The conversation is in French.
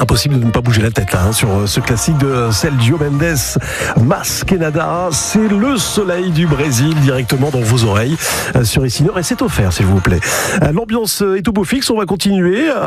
Impossible de ne pas bouger la tête sur ce classique de Sergio Mendes, Mas que Nada. C'est le soleil du Brésil directement dans vos oreilles sur Ici Nord et c'est offert s'il vous plaît. L'ambiance est au beau fixe, on va continuer.